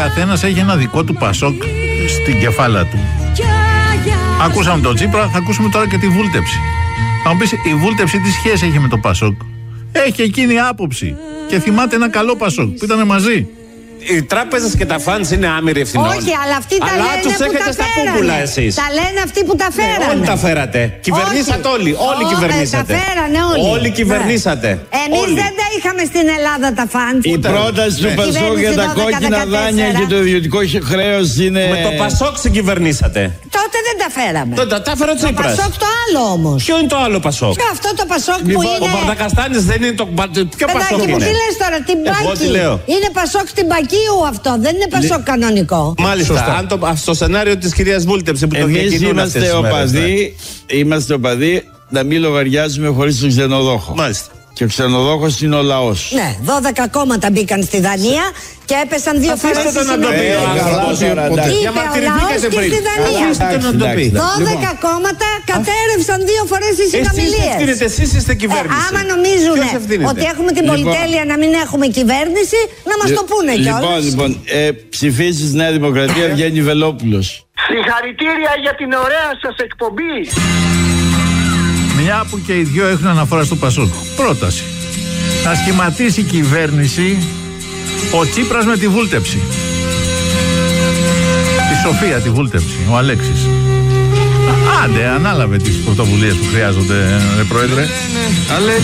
καθένας έχει ένα δικό του Πασόκ στην κεφάλα του. Ακούσαμε τον Τσίπρα, θα ακούσουμε τώρα και τη βούλτεψη. Θα μου πεις, η βούλτεψη τι σχέση έχει με το Πασόκ? Έχει εκείνη άποψη. Και θυμάται ένα καλό Πασόκ που ήταν μαζί. Οι τράπεζες και τα φαντς είναι άμυροι ευθυνών. Όχι, αλλά αυτοί τα αλλά λένε τους που έχετε τα στα φέρανε. κούκουλα εσείς. Τα λένε αυτοί που τα φέρανε. Όλοι τα φέρατε. Κυβερνήσατε όλοι. Όλοι κυβερνήσατε. Τα φέρανε όλοι. Όλοι κυβερνήσατε. Εμείς δεν τα είχαμε στην Ελλάδα τα φαντς. Η πρόταση του Πασόκ για τα κόκκινα δάνεια και το ιδιωτικό χρέος είναι. Με το Πασόκ συγκυβερνήσατε. Τότε δεν τα φέραμε. Τα φέρω Το Τσίπρας. Πασόκ το άλλο όμως. Ποιο είναι το άλλο Πασόκ? Αυτό το Πασόκ που Ο είναι. Μπαρδακαστάνης δεν είναι το. Ποιο Πασόκ Παιδάκι μου, είναι? τι λες τώρα, την Εγώ τι Πάκη. λέω? Είναι Πασόκ στην Πακίου αυτό, δεν είναι Πασόκ κανονικό. Μάλιστα. Αν στο σενάριο της κυρίας Βούλτεψη που το Εμείς διακινούν αυτές τις μέρες. είμαστε οπαδοί να μην λογαριάζουμε χωρίς τον ξενοδόχο. Μάλιστα. Και ο ξενοδόχος είναι ο λαός. Ναι, 12 κόμματα μπήκαν στη Δανία και έπεσαν 2 φορές Αφήστε στη τον να το πει. συνομιλία. Είπε ο λαός και στη Δανία. Αφήστε τον να το πει. 12 κόμματα κατέρευσαν 2 φορές στις συνομιλίες. Εσείς είστε κυβέρνηση. Άμα νομίζουν Ποιος ευθύνεται? ότι έχουμε την πολυτέλεια να μην έχουμε κυβέρνηση, να μας το πούνε κιόλας. Λοιπόν, ψηφίσεις Νέα Δημοκρατία, βγαίνει Βελόπουλος. Συγχαρητήρια για την ωραία σας εκπομπή. Μια που και οι δυο έχουν αναφορά στο Πασόκ. Πρόταση. Να σχηματίσει κυβέρνηση ο Τσίπρας με τη βούλτεψη. Τη Σοφία τη βούλτεψη, ο Αλέξης. Άντε, ανάλαβε τις πρωτοβουλίες που χρειάζονται, πρόεδρε.